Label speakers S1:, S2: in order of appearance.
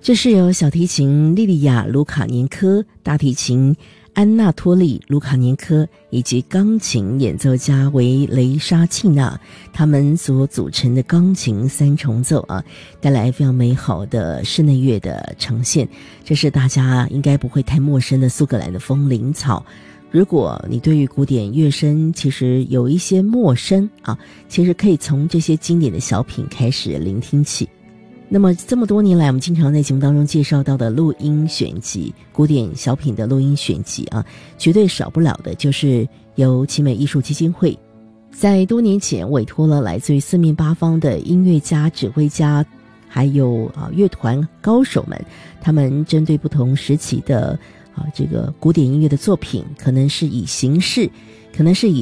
S1: 这是由小提琴莉莉亚·卢卡年科、大提琴安纳托利·卢卡年科以及钢琴演奏家为雷沙契纳他们所组成的钢琴三重奏带来非常美好的室内乐的呈现。这是大家应该不会太陌生的苏格兰的风铃草。如果你对于古典乐声其实有一些陌生其实可以从这些经典的小品开始聆听起。那么这么多年来，我们经常在节目当中介绍到的录音选集，古典小品的录音选集绝对少不了的就是由奇美艺术基金会在多年前委托了来自于四面八方的音乐家、指挥家，还有乐团高手们，他们针对不同时期的这个古典音乐的作品，可能是以形式，可能是以